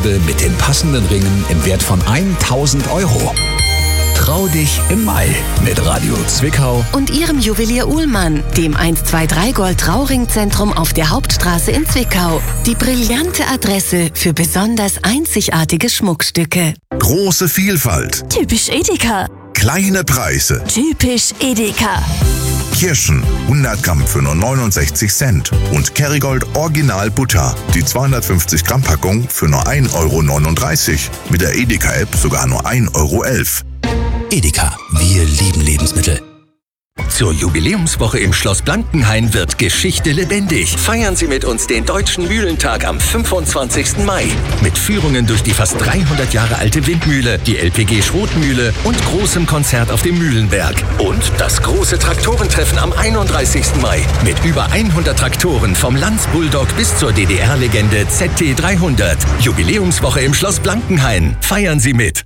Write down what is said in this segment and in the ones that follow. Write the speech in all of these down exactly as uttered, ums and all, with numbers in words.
Gewebe mit den passenden Ringen im Wert von tausend Euro. Trau dich im Mai mit Radio Zwickau und Ihrem Juwelier Uhlmann, dem eins zwei drei Gold Trauringzentrum auf der Hauptstraße in Zwickau. Die brillante Adresse für besonders einzigartige Schmuckstücke. Große Vielfalt. Typisch Edeka. Kleine Preise. Typisch Edeka. Kirschen hundert Gramm für nur neunundsechzig Cent und Kerrygold Original Butter, die zweihundertfünfzig Gramm Packung für nur ein Euro neununddreißig. Mit der Edeka-App sogar nur ein Euro elf. Edeka, wir lieben Lebensmittel. Zur Jubiläumswoche im Schloss Blankenhain wird Geschichte lebendig. Feiern Sie mit uns den Deutschen Mühlentag am fünfundzwanzigsten Mai. Mit Führungen durch die fast dreihundert Jahre alte Windmühle, die L P G Schrotmühle und großem Konzert auf dem Mühlenberg. Und das große Traktorentreffen am einunddreißigsten Mai. Mit über hundert Traktoren vom Lanz Bulldog bis zur D D R-Legende Z T dreihundert. Jubiläumswoche im Schloss Blankenhain. Feiern Sie mit.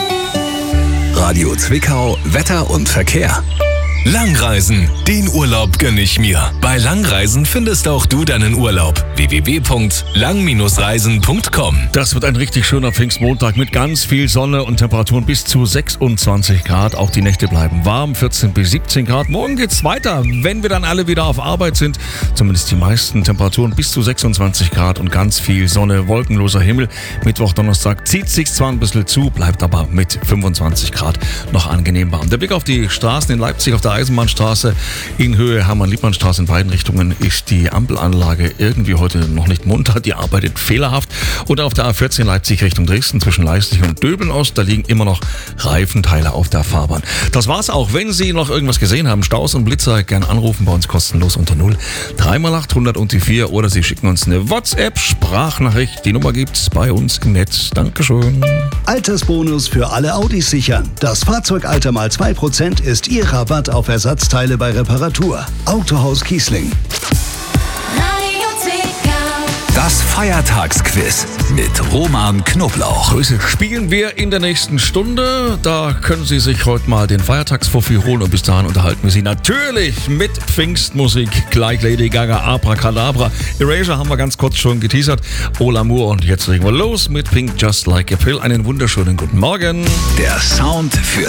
Radio Zwickau, Wetter und Verkehr. Langreisen, den Urlaub gönne ich mir. Bei Langreisen findest auch du deinen Urlaub. w w w punkt lang reisen punkt com. Das wird ein richtig schöner Pfingstmontag mit ganz viel Sonne und Temperaturen bis zu sechsundzwanzig Grad. Auch die Nächte bleiben warm, vierzehn bis siebzehn Grad. Morgen geht's weiter, wenn wir dann alle wieder auf Arbeit sind. Zumindest die meisten Temperaturen bis zu sechsundzwanzig Grad und ganz viel Sonne, wolkenloser Himmel. Mittwoch, Donnerstag zieht sich zwar ein bisschen zu, bleibt aber mit fünfundzwanzig Grad noch angenehm warm. Der Blick auf die Straßen in Leipzig auf der Eisenbahnstraße in Höhe Hermann-Liebmann-Straße in beiden Richtungen ist die Ampelanlage irgendwie heute noch nicht munter. Die arbeitet fehlerhaft. Und auf der A vierzehn Leipzig Richtung Dresden zwischen Leipzig und Döbeln-Ost, da liegen immer noch Reifenteile auf der Fahrbahn. Das war's auch. Wenn Sie noch irgendwas gesehen haben, Staus und Blitzer, gern anrufen bei uns kostenlos unter null drei mal acht hundert und die vier oder Sie schicken uns eine WhatsApp-Sprachnachricht. Die Nummer gibt's bei uns im Netz. Dankeschön. Altersbonus für alle Audis sichern. Das Fahrzeugalter mal zwei Prozent ist Ihr Rabatt auf Ersatzteile bei Reparatur. Autohaus Kiesling. Das Feiertagsquiz mit Roman Knoblauch. Grüße spielen wir in der nächsten Stunde. Da können Sie sich heute mal den Feiertagsfuffi holen und bis dahin unterhalten wir Sie natürlich mit Pfingstmusik. Gleich Lady Gaga, Abracadabra. Erasure haben wir ganz kurz schon geteasert. Au l'amour und jetzt legen wir los mit Pink Just Like a Pill. Einen wunderschönen guten Morgen. Der Sound für